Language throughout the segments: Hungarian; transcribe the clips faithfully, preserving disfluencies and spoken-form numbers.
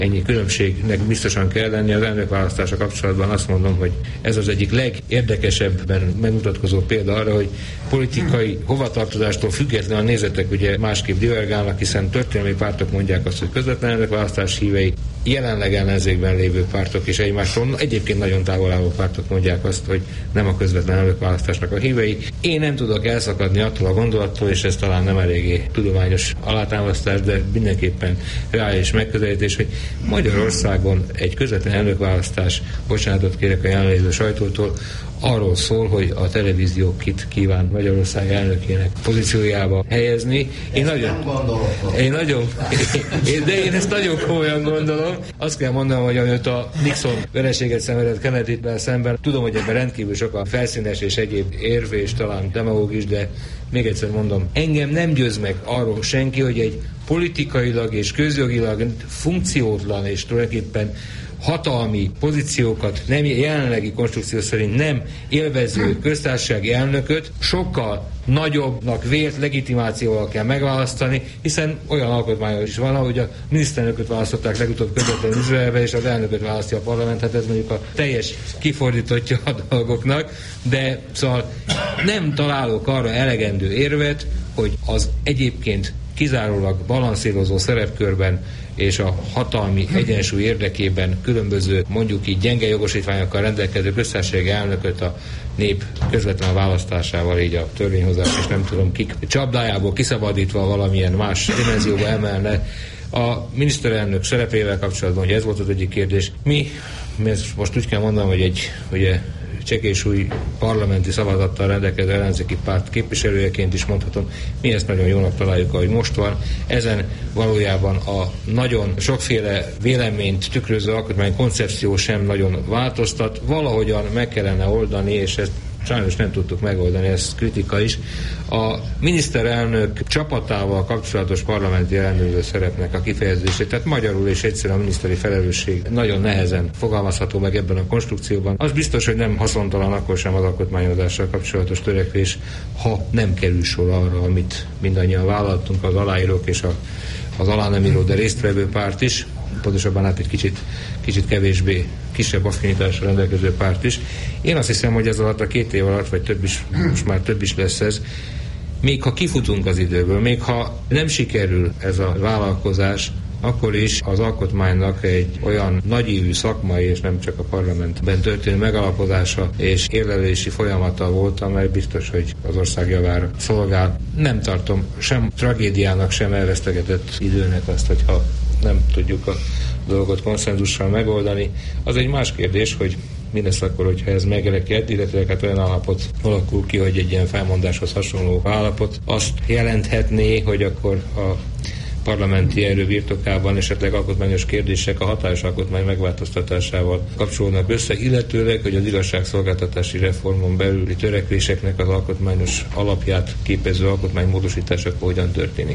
Ennyi különbségnek biztosan kell lenni. Az elnökválasztása kapcsolatban azt mondom, hogy ez az egyik legérdekesebben megmutatkozó példa arra, hogy politikai hovatartozástól függetlenül a nézetek ugye másképp divergálnak, hiszen történelmi pártok mondják azt, hogy közvetlen elnökválasztás hívei, jelenleg ellenzékben lévő pártok és egymástól egyébként nagyon távol álló pártok mondják azt, hogy nem a közvetlen elnökválasztásnak a hívei. Én nem tudok elszakadni attól a gondolattól, és ez talán nem eléggé tudományos alátámasztás, de mindenképpen reális megközelítés, hogy Magyarországon egy közvetlen elnökválasztás, bocsánatot kérek a jelenlévő sajtótól, arról szól, hogy a televízió kit kíván Magyarország elnökének pozíciójába helyezni. Én nagyon, én nagyon, én, de én ezt nagyon komolyan gondolom. Azt kell mondanom, hogy amit a Nixon vereséget szenvedett Kennedy-vel szemben, tudom, hogy ebben rendkívül sok a felszínes és egyéb érv, és talán demagóg is, de még egyszer mondom, engem nem győz meg arról senki, hogy egy politikailag és közjogilag funkciótlan és tulajdonképpen hatalmi pozíciókat nem jelenlegi konstrukció szerint nem élvező köztársasági elnököt sokkal nagyobbnak vélt legitimációval kell megválasztani, hiszen olyan alkotmányos is van, ahogy a miniszterelnököt választották legutóbb közvetlenül Izraelbe, és az elnököt választja a parlament, hát ez mondjuk a teljes kifordítottja a dolgoknak, de szóval nem találok arra elegendő érvet, hogy az egyébként kizárólag balanszírozó szerepkörben és a hatalmi egyensúly érdekében különböző, mondjuk így gyenge jogosítványokkal rendelkező köztársasági elnököt a nép közvetlen választásával, így a törvényhozás és nem tudom kik csapdájából kiszabadítva valamilyen más dimenzióba emelne. A miniszterelnök szerepével kapcsolatban, hogy ez volt az egyik kérdés. Mi, mi most úgy kell mondanom, hogy egy ugye, csekésúj parlamenti szavazattal rendelkező ellenzéki párt képviselőjeként is mondhatom, mi ezt nagyon jónak találjuk, ahogy most van. Ezen valójában a nagyon sokféle véleményt tükröző alkotmány koncepció sem nagyon változtat. Valahogyan meg kellene oldani, és ezt sajnos nem tudtuk megoldani, ez kritika is. A miniszterelnök csapatával kapcsolatos parlamenti ellenőrző szerepnek a kifejezését, tehát magyarul és egyszerűen a miniszteri felelősség nagyon nehezen fogalmazható meg ebben a konstrukcióban. Az biztos, hogy nem haszontalan akkor sem az alkotmányozással kapcsolatos törekvés, ha nem kerül sor arra, amit mindannyian vállaltunk, az aláírók és a, az alá nem író, de résztvevő párt is, pontosabban hát egy kicsit, kicsit kevésbé kisebb affinitásra rendelkező párt is. Én azt hiszem, hogy ez alatt a két év alatt, vagy több is, most már több is lesz ez, még ha kifutunk az időből, még ha nem sikerül ez a vállalkozás, akkor is az alkotmánynak egy olyan nagyívű szakmai és nem csak a parlamentben történő megalapozása és érlelési folyamata volt, amely biztos, hogy az ország javára szolgál. Nem tartom sem tragédiának, sem elvesztegetett időnek azt, hogyha nem tudjuk a dolgot konszenzussal megoldani. Az egy más kérdés, hogy mi lesz akkor, hogyha ez megreked, illetve hát olyan állapot alakul ki, hogy egy ilyen felmondáshoz hasonló állapot azt jelenthetné, hogy akkor a parlamenti erő birtokában esetleg alkotmányos kérdések a hatályos alkotmány megváltoztatásával kapcsolódnak össze, illetőleg, hogy az igazságszolgáltatási reformon belüli törekvéseknek az alkotmányos alapját képező alkotmánymódosítások hogyan történik.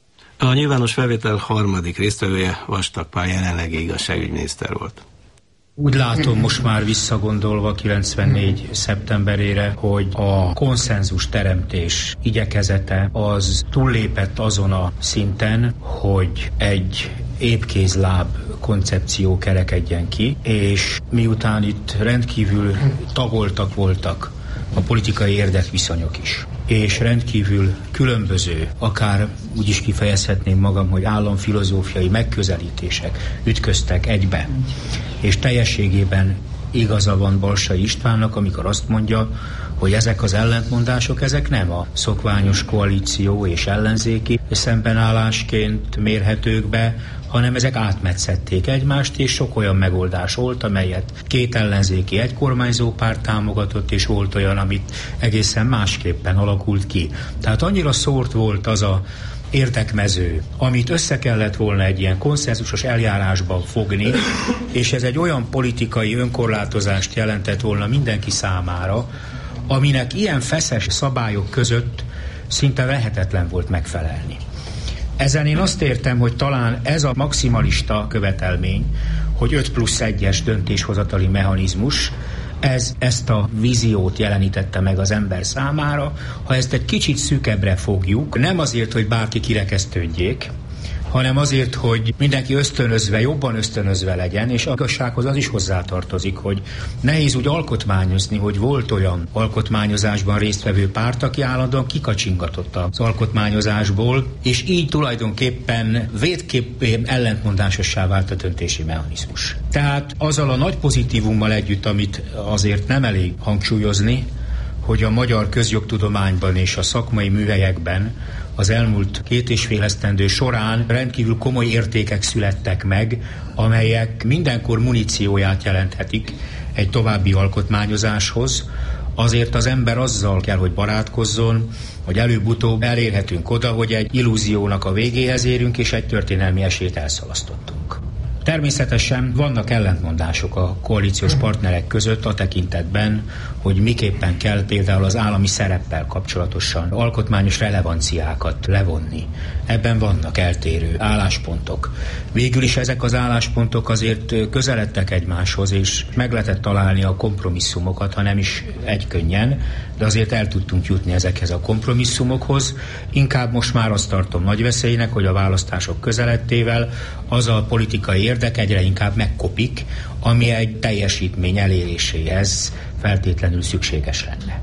A nyilvános felvétel harmadik résztvevője Vastag Pál jelenlegi igazságügyminiszter volt. Úgy látom most már visszagondolva kilencvennégy szeptemberére, hogy a konszenzus teremtés igyekezete az túllépett azon a szinten, hogy egy épkézláb koncepció kerekedjen ki, és miután itt rendkívül tagoltak voltak a politikai érdekviszonyok is, és rendkívül különböző, akár úgy is kifejezhetném magam, hogy államfilozófiai megközelítések ütköztek egybe, és teljességében igaza van Balsay Istvánnak, amikor azt mondja, hogy ezek az ellentmondások, ezek nem a szokványos koalíció és ellenzéki szembenállásként mérhetők be, hanem ezek átmetszették egymást, és sok olyan megoldás volt, amelyet két ellenzéki egy kormányzó párt támogatott, és volt olyan, amit egészen másképpen alakult ki. Tehát annyira szórt volt az a érdekmező, amit össze kellett volna egy ilyen konszenzusos eljárásban fogni, és ez egy olyan politikai önkorlátozást jelentett volna mindenki számára, aminek ilyen feszes szabályok között szinte lehetetlen volt megfelelni. Ezen én azt értem, hogy talán ez a maximalista követelmény, hogy öt plusz egyes döntéshozatali mechanizmus, ez ezt a víziót jelenítette meg az ember számára. Ha ezt egy kicsit szűkebbre fogjuk, nem azért, hogy bárki kirekesztődjék, hanem azért, hogy mindenki ösztönözve, jobban ösztönözve legyen, és a igazsághoz az is hozzátartozik, hogy nehéz úgy alkotmányozni, hogy volt olyan alkotmányozásban résztvevő párt, aki állandóan kikacsingatott az alkotmányozásból, és így tulajdonképpen védképp ellentmondásossá vált a döntési mechanizmus. Tehát azzal a nagy pozitívummal együtt, amit azért nem elég hangsúlyozni, hogy a magyar közjogtudományban és a szakmai műhelyekben az elmúlt két és fél esztendő során rendkívül komoly értékek születtek meg, amelyek mindenkor munícióját jelenthetik egy további alkotmányozáshoz. Azért az ember azzal kell, hogy barátkozzon, hogy előbb-utóbb elérhetünk oda, hogy egy illúziónak a végéhez érünk, és egy történelmi esélyt elszalasztottunk. Természetesen vannak ellentmondások a koalíciós partnerek között a tekintetben, hogy miképpen kell például az állami szereppel kapcsolatosan alkotmányos relevanciákat levonni. Ebben vannak eltérő álláspontok. Végül is ezek az álláspontok azért közeledtek egymáshoz, és meg lehetett találni a kompromisszumokat, ha nem is egykönnyen, de azért el tudtunk jutni ezekhez a kompromisszumokhoz. Inkább most már azt tartom nagy veszélynek, hogy a választások közeledtével az a politikai érdek egyre inkább megkopik, ami egy teljesítmény eléréséhez feltétlenül szükséges lenne.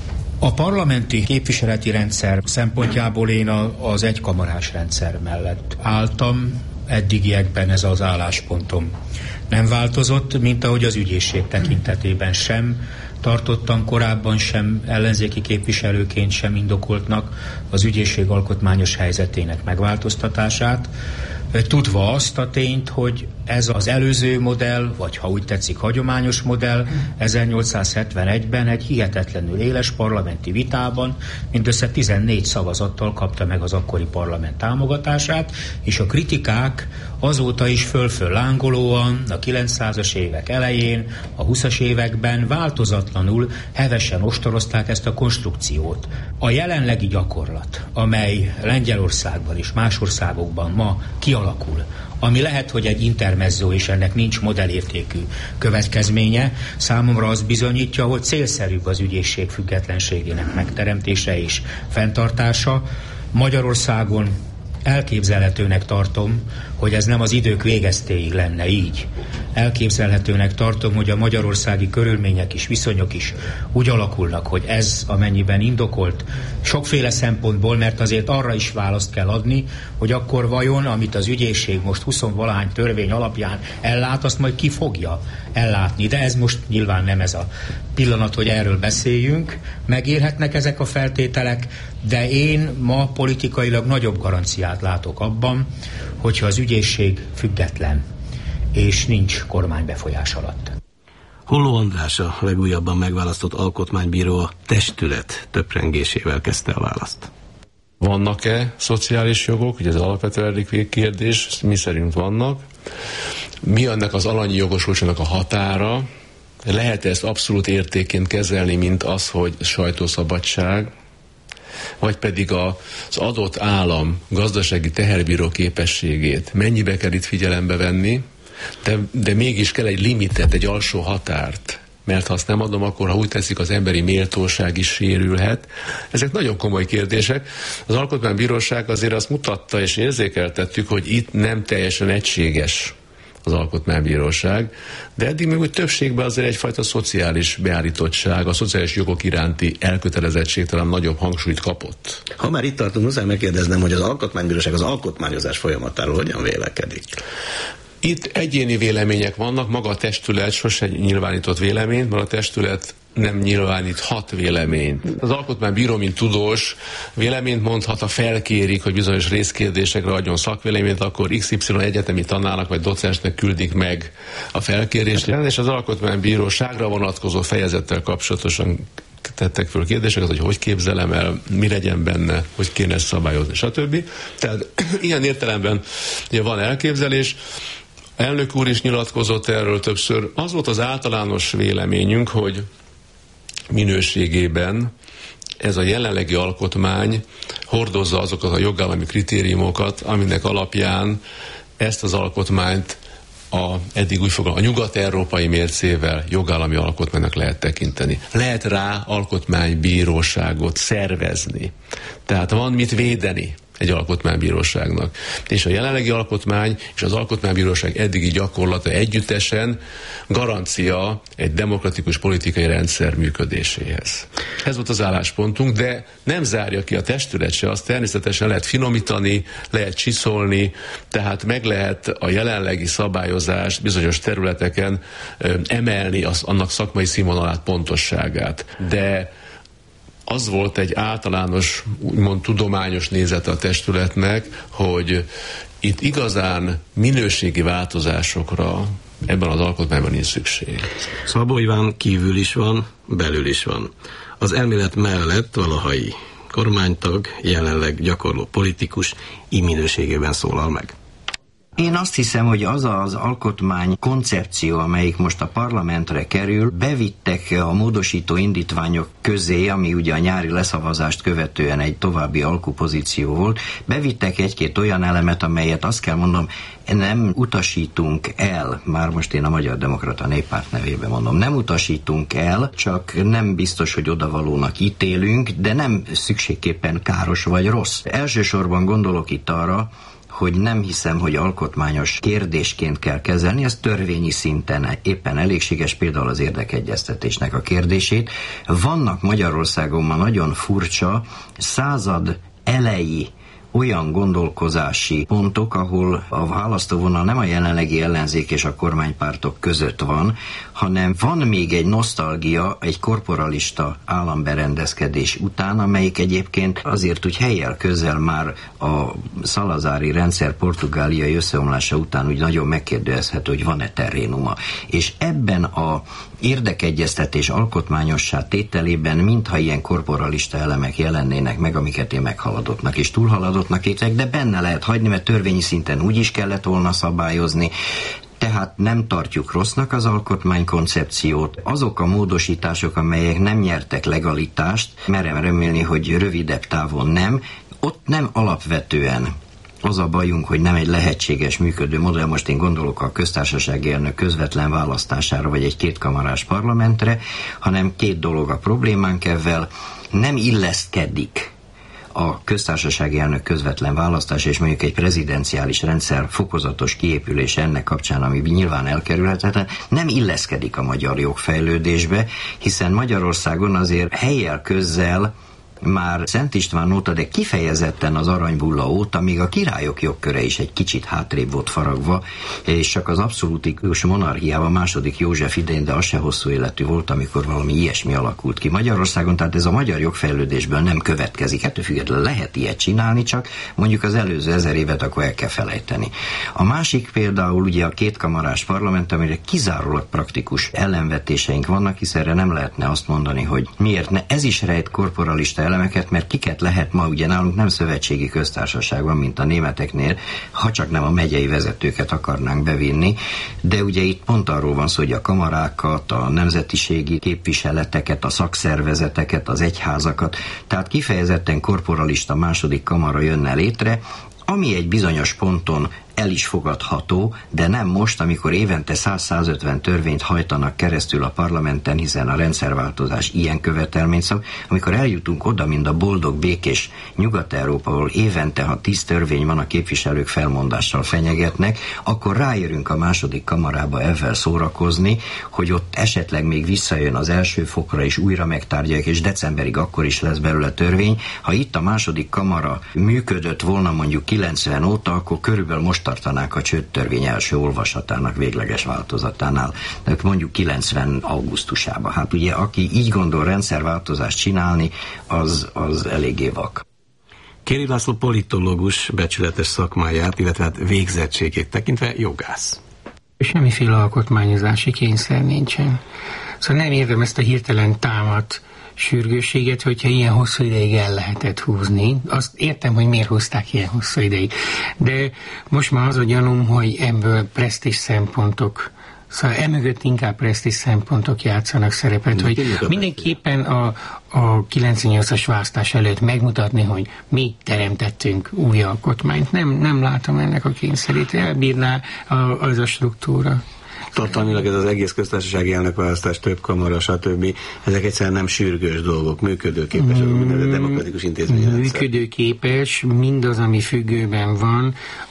A parlamenti képviseleti rendszer szempontjából én a, az egykamarás rendszer mellett álltam, eddigiekben ez az álláspontom nem változott, mint ahogy az ügyészség tekintetében sem tartottam korábban sem ellenzéki képviselőként sem indokoltnak az ügyészség alkotmányos helyzetének megváltoztatását, tudva azt a tényt, hogy ez az előző modell, vagy ha úgy tetszik hagyományos modell, ezernyolcszázhetvenegyben egy hihetetlenül éles parlamenti vitában mindössze tizennégy szavazattal kapta meg az akkori parlament támogatását, és a kritikák azóta is föl-föl lángolóan a kilencszázas évek elején, a huszas években változatlanul hevesen ostorozták ezt a konstrukciót. A jelenlegi gyakorlat, amely Lengyelországban és más országokban ma kialakul, ami lehet, hogy egy intermezzó, és ennek nincs modellértékű következménye, számomra az bizonyítja, hogy célszerűbb az ügyészség függetlenségének megteremtése és fenntartása. Magyarországon elképzelhetőnek tartom, hogy ez nem az idők végeztéig lenne így. Elképzelhetőnek tartom, hogy a magyarországi körülmények és viszonyok is úgy alakulnak, hogy ez amennyiben indokolt sokféle szempontból, mert azért arra is választ kell adni, hogy akkor vajon, amit az ügyészség most huszonvalahány törvény alapján ellát, azt majd ki fogja ellátni. De ez most nyilván nem ez a pillanat, hogy erről beszéljünk. Megérhetnek ezek a feltételek, de én ma politikailag nagyobb garanciát látok abban, hogyha az ügyészség független, és nincs kormánybefolyás alatt. Holló András, a legújabban megválasztott alkotmánybíró, a testület töprengésével kezdte a választ. Vannak-e szociális jogok? Ugye ez alapvető egyik kérdés, mi szerint vannak. Mi ennek az alanyi jogosultságnak a határa? Lehet ezt abszolút értékként kezelni, mint az, hogy sajtószabadság, vagy pedig az adott állam gazdasági teherbíró képességét mennyibe kell itt figyelembe venni, de, de mégis kell egy limitet, egy alsó határt, mert ha azt nem adom, akkor ha úgy teszik, az emberi méltóság is sérülhet. Ezek nagyon komoly kérdések. Az Alkotmánybíróság azért azt mutatta, és érzékeltettük, hogy itt nem teljesen egységes az Alkotmánybíróság, de eddig még úgy többségben azért egyfajta szociális beállítottság, a szociális jogok iránti elkötelezettség talán nagyobb hangsúlyt kapott. Ha már itt tartunk, muszáj megkérdeznem, hogy az Alkotmánybíróság az alkotmányozás folyamatáról hogyan vélekedik? Itt egyéni vélemények vannak, maga a testület sose nyilvánított véleményt, mert a testület nem nyilváníthat véleményt. Az alkotmánybíró, mint tudós, véleményt mondhat, ha felkérik, hogy bizonyos részkérdésekre adjon szakvéleményt, akkor iksz ipszilon egyetemi tanárnak vagy docensnek küldik meg a felkérést, és az alkotmánybíróságra vonatkozó fejezettel kapcsolatosan tettek föl kérdéseket, hogy hogy képzelem el, mi legyen benne, hogy kéne ezt szabályozni, stb. Tehát ilyen értelemben ugye van elképzelés. Elnök úr is nyilatkozott erről többször. Az volt az általános véleményünk, hogy minőségében ez a jelenlegi alkotmány hordozza azokat a jogállami kritériumokat, aminek alapján ezt az alkotmányt a, eddig úgy fogalmaz, a nyugat-európai mércével jogállami alkotmánynak lehet tekinteni. Lehet rá alkotmánybíróságot szervezni. Tehát van mit védeni. egy alkotmánybíróságnak. És a jelenlegi alkotmány és az alkotmánybíróság eddigi gyakorlata együttesen garancia egy demokratikus politikai rendszer működéséhez. Ez volt az álláspontunk, de nem zárja ki a testület se, azt természetesen lehet finomítani, lehet csiszolni, tehát meg lehet a jelenlegi szabályozást bizonyos területeken ö, emelni az, annak szakmai színvonalát, pontosságát. De az volt egy általános, úgymond tudományos nézete a testületnek, hogy itt igazán minőségi változásokra ebben az alkotmányban nincs szükség. Szabó Iván kívül is van, belül is van. Az elmélet mellett valahai kormánytag, jelenleg gyakorló politikus így minőségében szólal meg. Én azt hiszem, hogy az az alkotmány koncepció, amelyik most a parlamentre kerül, bevittek a módosító indítványok közé, ami ugye a nyári leszavazást követően egy további alkupozíció volt, bevittek egy-két olyan elemet, amelyet azt kell mondom, nem utasítunk el, már most én a Magyar Demokrata Néppárt nevében mondom, nem utasítunk el, csak nem biztos, hogy odavalónak ítélünk, de nem szükségképpen káros vagy rossz. Elsősorban gondolok itt arra, hogy nem hiszem, hogy alkotmányos kérdésként kell kezelni, ez törvényi szinten éppen elégséges, például az érdekegyeztetésnek a kérdését. Vannak Magyarországon ma nagyon furcsa, század elejé olyan gondolkozási pontok, ahol a választóvonal nem a jelenlegi ellenzék és a kormánypártok között van, hanem van még egy nosztalgia, egy korporalista államberendezkedés után, amelyik egyébként azért úgy helyjel közel már a szalazári rendszer portugáliai összeomlása után úgy nagyon megkérdőjelezhető, hogy van-e terrénuma. És ebben a érdekegyeztetés alkotmányossá tételében mintha ilyen korporalista elemek jelennének meg, amiket én meghaladottnak és túlhaladottnak értek, de benne lehet hagyni, mert törvényi szinten úgy is kellett volna szabályozni. Tehát nem tartjuk rossznak az alkotmánykoncepciót. Azok a módosítások, amelyek nem nyertek legalitást, merem remélni, hogy rövidebb távon nem, ott nem alapvetően az a bajunk, hogy nem egy lehetséges működő modell, most én gondolok a köztársasági elnök közvetlen választására, vagy egy kétkamarás parlamentre, hanem két dolog a problémánk ezzel, nem illeszkedik a köztársasági elnök közvetlen választás és mondjuk egy prezidenciális rendszer fokozatos kiépülése ennek kapcsán, ami nyilván elkerülhetetlen, nem illeszkedik a magyar jogfejlődésbe, hiszen Magyarországon azért helyjel közzel már Szent István óta, de kifejezetten az Aranybulla óta, még a királyok jogköre is egy kicsit hátrébb volt faragva, és csak az abszolútikus monarchiában második József idején, de az se hosszú életű volt, amikor valami ilyesmi alakult ki Magyarországon, tehát ez a magyar jogfejlődésből nem következik. Ettől függetlenül lehet ilyet csinálni, csak mondjuk az előző ezer évet akkor el kell felejteni. A másik például ugye a kétkamarás parlament, amire kizárólag praktikus ellenvetéseink vannak, hisz erre nem lehetne azt mondani, hogy miért ne. Ez is rejt korporalista elemeket, mert kiket lehet ma, ugye nálunk nem szövetségi köztársaság van, mint a németeknél, ha csak nem a megyei vezetőket akarnánk bevinni, de ugye itt pont arról van szó, hogy a kamarákat, a nemzetiségi képviseleteket, a szakszervezeteket, az egyházakat, tehát kifejezetten korporalista második kamara jönne létre, ami egy bizonyos ponton el is fogadható, de nem most, amikor évente száz-százötven törvényt hajtanak keresztül a parlamenten, hiszen a rendszerváltozás ilyen követelményt szab, amikor eljutunk oda, mint a boldog, békés Nyugat-Európa, ahol évente, ha tíz törvény van, a képviselők felmondással fenyegetnek, akkor ráérünk a második kamarába ezzel szórakozni, hogy ott esetleg még visszajön az első fokra, és újra megtárgyalják, és decemberig akkor is lesz belőle törvény. Ha itt a második kamara működött volna mondjuk kilencven óta, akkor körülbelül most tartanák a csőttörvény első olvasatának végleges változatánál, mondjuk kilencven augusztusában. Hát ugye, aki így gondol rendszerváltozást csinálni, az, az eléggé vak. Kéri László politológus becsületes szakmáját, illetve hát végzettségét tekintve jogász. Semmiféle alkotmányozási kényszer nincsen. Szóval nem értem ezt a hirtelen támadt sürgősséget, hogyha ilyen hosszú ideig el lehetett húzni. Azt értem, hogy miért hozták ilyen hosszú ideig. De most már az a gyanúm, hogy ebből presztízs szempontok, szóval emögött inkább presztízs szempontok játszanak szerepet, hogy mindenképpen a, a kilencvennyolcas választás előtt megmutatni, hogy mi teremtettünk új alkotmányt. Nem, nem látom ennek a kényszerét, elbírná a, az a struktúra. Tartalmilag ez az egész köztársasági elnökválasztás, több kamara, stb. Ezek egyszerűen nem sürgős dolgok, működőképes, mm, a demokratikus intézményrendszer. Működőképes, mindaz, ami függőben van,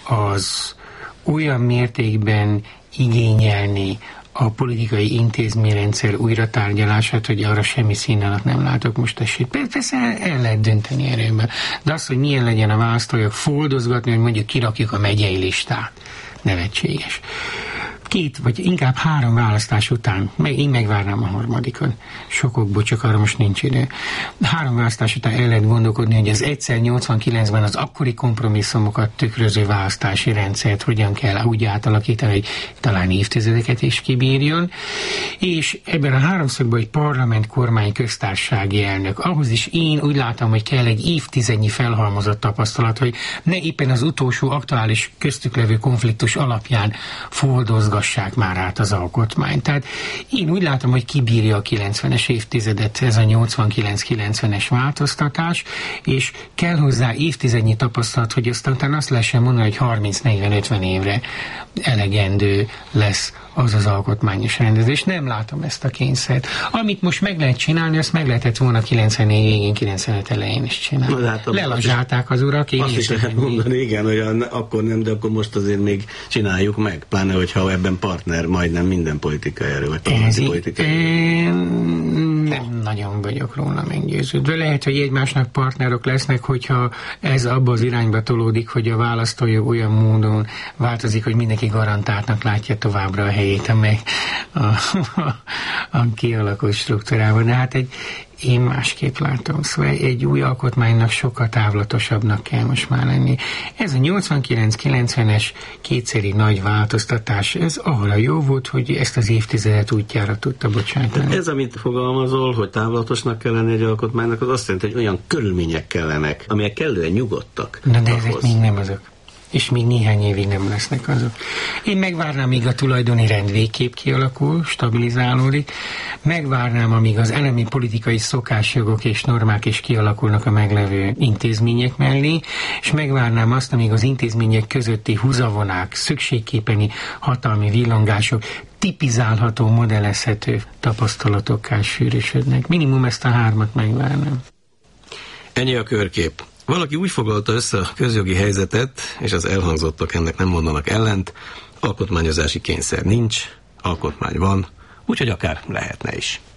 az olyan mértékben igényelni a politikai intézményrendszer újratárgyalását, hogy arra semmi színelat nem látok most esélyt. Persze el, el lehet dönteni erőben. De az, hogy milyen legyen a választójog, foldozgatni, hogy mondjuk kirakjuk a megyei listát, nevetséges. Két, vagy inkább három választás után, meg én megvárnám a harmadikon. Sokokból, csak arra most nincs idő. Három választás után el lehet gondolkodni, hogy az egyszer nyolcvankilencben az akkori kompromisszumokat tükröző választási rendszert hogyan kell úgy átalakítani, hogy talán évtizedeket is kibírjon. És ebben a háromszögben egy parlament, kormány, köztársasági elnök. Ahhoz is én úgy látom, hogy kell egy évtizednyi felhalmozott tapasztalat, hogy ne éppen az utolsó aktuális köztük levő konfliktus alapján foldozgassák már át az alkotmányt. Tehát én úgy látom, hogy kibírja a kilencvenes évtizedet ez a nyolcvankilenc-kilencvenes változtatás, és kell hozzá évtizednyi tapasztalat, hogy aztán utána azt lehessen mondani, hogy harminc-negyven-ötven évre elegendő lesz az az alkotmányos rendezés. Nem látom ezt a kényszert. Amit most meg lehet csinálni, azt meg lehetett volna kilencvennégy végén, kilencvenöt elején is csinálni. Na, hát lelazsálták az urak. Én azt is lehet mondani, igen, hogy a, akkor nem, de akkor most azért még csináljuk meg. Pláne, hogyha ebben partner majdnem minden politikai erő, vagy politikai erő. Nem nagyon vagyok róla meggyőződve. Lehet, hogy egymásnak partnerok lesznek, hogyha ez abba az irányba tolódik, hogy a választójog olyan módon változik, hogy mindenki garantáltnak látja továbbra a helyét, amely a, a, a kialakult struktúrában. De hát egy, én másképp látom, szóval egy új alkotmánynak sokkal távlatosabbnak kell most már lenni. Ez a nyolcvankilenc-kilencvenes kétszeri nagy változtatás, ez arra jó volt, hogy ezt az évtizedet útjára tudta bocsátani. Ez, amit fogalmazol, hogy távlatosnak kell lenni egy alkotmánynak, az azt jelenti, hogy olyan körülmények kellenek, amelyek kellően nyugodtak. Na de ezek még nem azok. És még néhány évig nem lesznek azok. Én megvárnám, míg a tulajdoni rend végképp kialakul, stabilizálódik, megvárnám, amíg az elemi politikai szokásjogok és normák is kialakulnak a meglevő intézmények mellé, és megvárnám azt, amíg az intézmények közötti húzavonák, szükségképeni hatalmi villongások tipizálható, modellezhető tapasztalatokká sűrűsödnek. Minimum ezt a hármat megvárnám. Ennyi a körkép. Valaki úgy foglalta össze a közjogi helyzetet, és az elhangzottak ennek nem mondanak ellent, alkotmányozási kényszer nincs, alkotmány van, úgyhogy akár lehetne is.